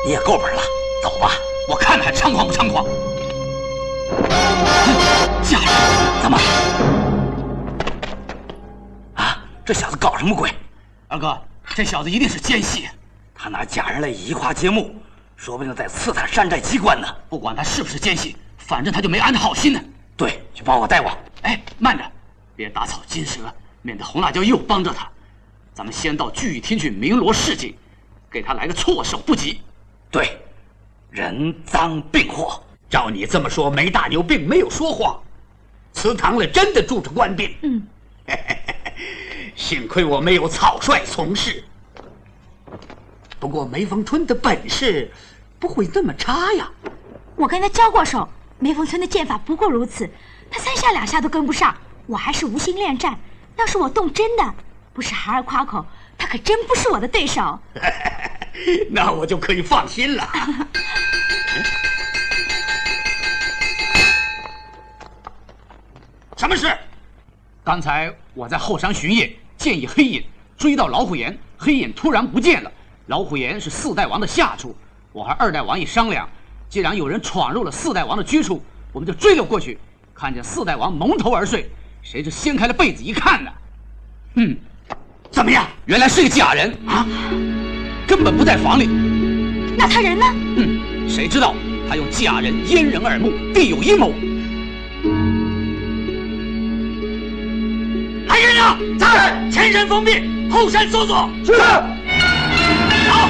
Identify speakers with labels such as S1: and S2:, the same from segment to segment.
S1: 你也够本了，走吧，
S2: 我看还猖狂不猖狂？家人，
S1: 怎么？啊，这小子搞什么鬼？
S2: 二哥，这小子一定是奸细，
S1: 他拿假人来移花接木，说不定在刺探山寨机关呢。
S2: 不管他是不是奸细，反正他就没安好心呢。
S1: 对，去帮我带我。
S2: 哎，慢着，别打草惊蛇，免得红辣椒又帮着他。咱们先到聚义厅去鸣锣示警，给他来个措手不及。
S1: 对，人赃并获。
S3: 照你这么说，梅大牛并没有说谎，祠堂里真的住着官兵。幸亏我没有草率从事。不过梅峰春的本事不会这么差呀。
S4: 我跟他交过手，梅峰村的剑法不过如此，他3下2下都跟不上。我还是无心恋战，要是我动真的，不是孩儿夸口，他可真不是我的对手。
S3: 那我就可以放心了。
S2: 什么事？刚才我在后山巡夜，见一黑影追到老虎岩，黑影突然不见了。老虎岩是4代王的下处，我和2代王一商量，既然有人闯入了4代王的居处，我们就追了过去。看见4代王蒙头而睡，谁知掀开了被子一看呢，
S3: 怎么样？
S2: 原来是个假人啊，根本不在房里。
S4: 那他人呢？
S2: 谁知道他用假人掩人耳目，必有阴谋。
S3: 来人啊！在前山封闭，后山搜索。是。好。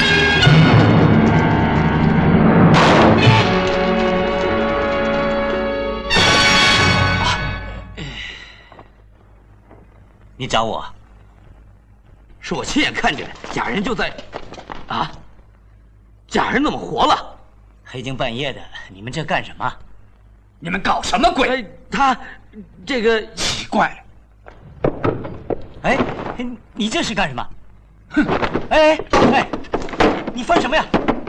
S1: 你找我？是我亲眼看见假人就在……啊！假人怎么活了？
S5: 黑更半夜的，你们这干什么？
S3: 你们搞什么鬼？
S1: 他这个
S3: 奇怪了。
S5: 哎，你这是干什么？哼！哎，你翻什么呀？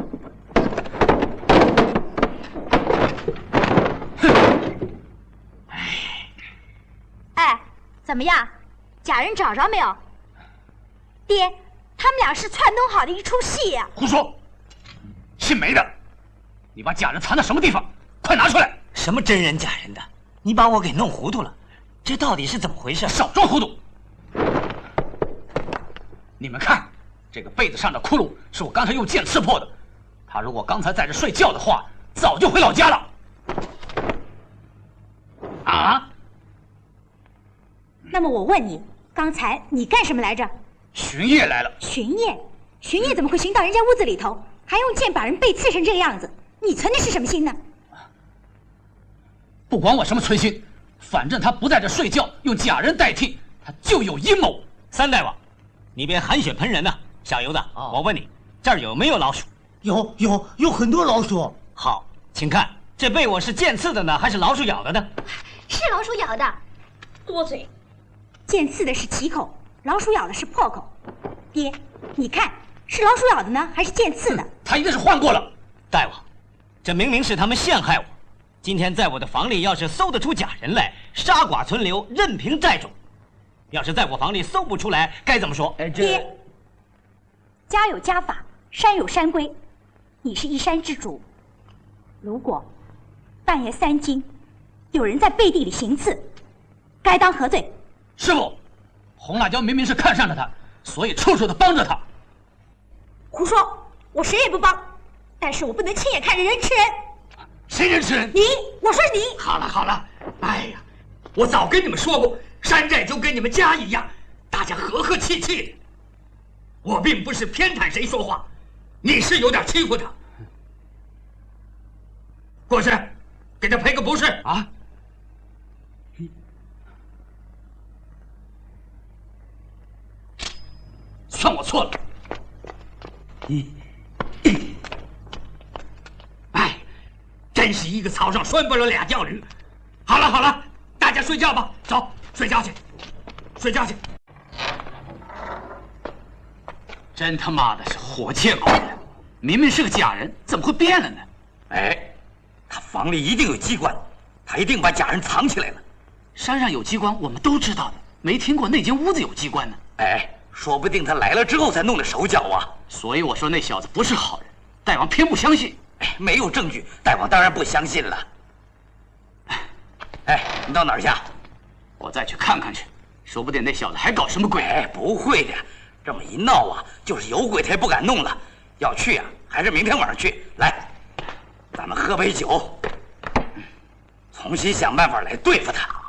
S4: 哎，怎么样？假人找着没有？爹，他们俩是串通好的一出戏呀！
S2: 胡说！姓梅的，你把假人藏在什么地方？快拿出来！
S5: 什么真人假人的？你把我给弄糊涂了，这到底是怎么回事？
S2: 少装糊涂！你们看，这个被子上的窟窿是我刚才用剑刺破的。他如果刚才在这睡觉的话，早就回老家了。啊？
S4: 那么我问你，刚才你干什么来着？
S2: 巡夜来了。
S4: 巡夜？巡夜怎么会巡到人家屋子里头，还用剑把人背刺成这个样子？你存的是什么心呢？
S2: 不管我什么存心，反正他不在这睡觉，用假人代替，他就有阴谋。
S5: 3代王，你别含血喷人呐！小油子，我问你，这儿有没有老鼠？
S6: 有很多老鼠。
S5: 好，请看，这被我是剑刺的呢，还是老鼠咬的呢？
S4: 是老鼠咬的。多嘴。剑刺的是起口，老鼠咬的是破口。爹，你看是老鼠咬的呢，还是剑刺的？
S2: 他一定是换过了。
S5: 大王，这明明是他们陷害我。今天在我的房里要是搜得出假人来，杀剐存留，任凭寨主。要是在我房里搜不出来，该怎么说？
S4: 爹，家有家法，山有山规，你是一山之主。如果半夜3更有人在背地里行刺，该当何罪？
S2: 师傅，红辣椒明明是看上了他，所以处处的帮着他。
S4: 胡说，我谁也不帮，但是我不能亲眼看着人吃人。
S3: 谁人吃人？
S4: 你，我说是你。
S3: 好了，哎呀，我早跟你们说过，山寨就跟你们家一样，大家和和气气的。我并不是偏袒谁说话，你是有点欺负他。过去，给他赔个不是
S2: 啊！算我错了。
S3: 哎，真是一个草上拴不了俩叫驴。好了，大家睡觉吧，走，睡觉去。
S2: 真他妈的是火切狗了！明明是个假人，怎么会变了呢？
S1: 哎，他房里一定有机关，他一定把假人藏起来了。
S2: 山上有机关，我们都知道的，没听过那间屋子有机关呢。
S1: 哎，说不定他来了之后才弄的手脚啊。
S2: 所以我说那小子不是好人。 大王偏不相信。
S1: 哎，没有证据，大王当然不相信了。哎，你到哪儿去？
S2: 我再去看看去，说不定那小子还搞什么鬼。
S1: 哎，不会的，这么一闹啊，就是有鬼他也不敢弄了。要去啊，还是明天晚上去。来，咱们喝杯酒，重新想办法来对付他。